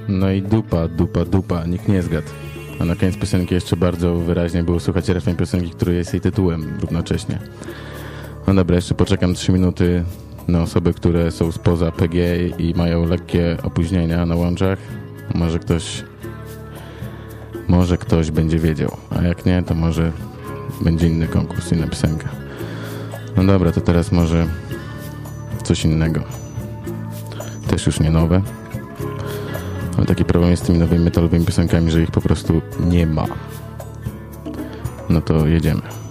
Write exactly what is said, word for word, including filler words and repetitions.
No i dupa, dupa, dupa, nikt nie zgadł. A na koniec piosenki jeszcze bardzo wyraźnie było słychać refren piosenki, który jest jej tytułem równocześnie. No dobra, jeszcze poczekam trzy minuty na osoby, które są spoza P G i mają lekkie opóźnienia na łączach. Może ktoś może ktoś będzie wiedział, a jak nie, to może będzie inny konkurs, inna piosenka. No dobra, to teraz może coś innego. Też już nie nowe. Ale taki problem jest z tymi nowymi metalowymi piosenkami, że ich po prostu nie ma. No to jedziemy.